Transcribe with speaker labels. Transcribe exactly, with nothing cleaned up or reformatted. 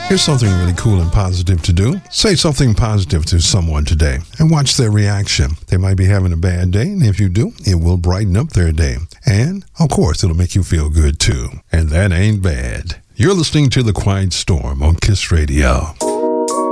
Speaker 1: Here's something really cool and positive to do. Say something positive to someone today and watch their reaction. They might be having a bad day, and if you do, it will brighten up their day. And, of course, it'll make you feel good, too. And that ain't bad. You're listening to The Quiet Storm on Kiss Radio.